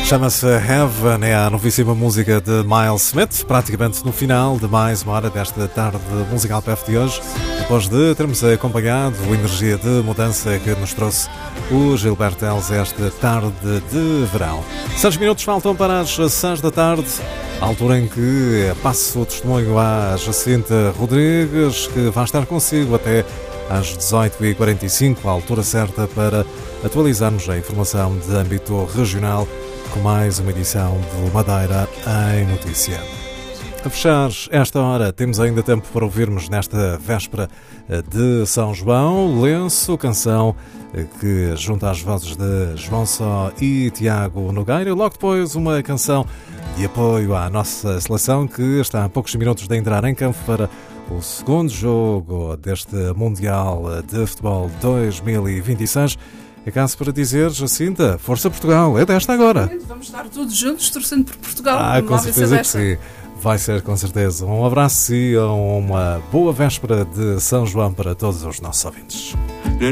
Chama-se Heaven, é a novíssima música de Miles Smith, praticamente no final de mais uma hora desta tarde musical PF de hoje, depois de termos acompanhado a energia de mudança que nos trouxe o Gilberto Teles esta tarde de verão. 6 minutos faltam para as 6 da tarde, a altura em que passo o testemunho à Jacinta Rodrigues, que vai estar consigo até às 18h45, a altura certa para atualizarmos a informação de âmbito regional, com mais uma edição do Madeira em Notícia. A fechar esta hora, temos ainda tempo para ouvirmos nesta véspera de São João, Lenço, canção que junta as vozes de João Só e Tiago Nogueira. Logo depois, uma canção de apoio à nossa seleção, que está a poucos minutos de entrar em campo para o segundo jogo deste Mundial de Futebol 2026. É caso para dizer, Jacinta, Força Portugal, é desta agora. Vamos estar todos juntos torcendo por Portugal. Com certeza que sim. Vai ser com certeza. Um abraço e uma boa véspera de São João para todos os nossos ouvintes.